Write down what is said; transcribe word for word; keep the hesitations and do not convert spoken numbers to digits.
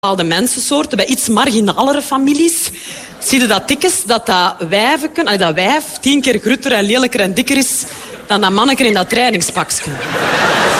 bepaalde mensensoorten, bij iets marginalere families, zie je dat dikwijls dat dat, wijven, allee, dat wijf tien keer grutter en lelijker en dikker is dan dat manneke in dat trainingspakje.